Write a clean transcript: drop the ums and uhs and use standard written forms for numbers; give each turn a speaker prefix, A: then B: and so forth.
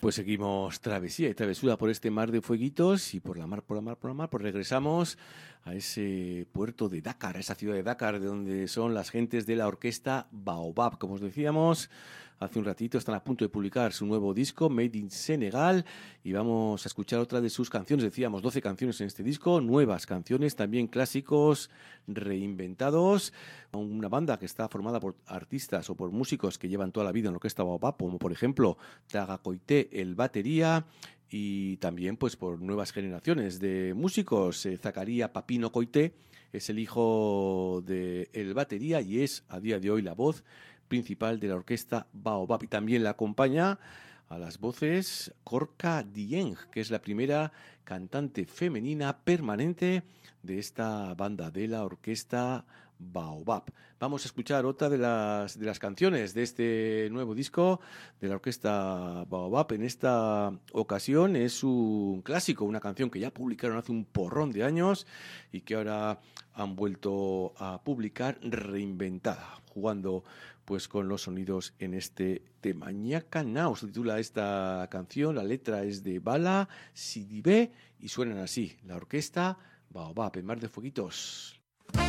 A: Pues seguimos travesía y travesura por este mar de fueguitos y por la mar, pues regresamos a ese puerto de Dakar, a esa ciudad de Dakar, de donde son las gentes de la orquesta Baobab. Como os decíamos hace un ratito, están a punto de publicar su nuevo disco, Made in Senegal, y vamos a escuchar otra de sus canciones. Decíamos 12 canciones en este disco, nuevas canciones, también clásicos reinventados. Una banda que está formada por artistas o por músicos que llevan toda la vida en la orquesta Baobab, como por ejemplo Taga Koité, el batería, y también pues por nuevas generaciones de músicos. Zacarías Papino Koité es el hijo del batería y es a día de hoy la voz principal de la orquesta Baobab, y también la acompaña a las voces Korka Dieng, que es la primera cantante femenina permanente de esta banda, de la orquesta Baobab. Vamos a escuchar otra de las canciones de este nuevo disco de la orquesta Baobab. En esta ocasión es un clásico, una canción que ya publicaron hace un porrón de años y que ahora han vuelto a publicar reinventada, jugando pues con los sonidos en este tema. Ñaka Nao se titula esta canción, la letra es de Bala Sidibé y suenan así, la orquesta Baobab en Mar de Fueguitos.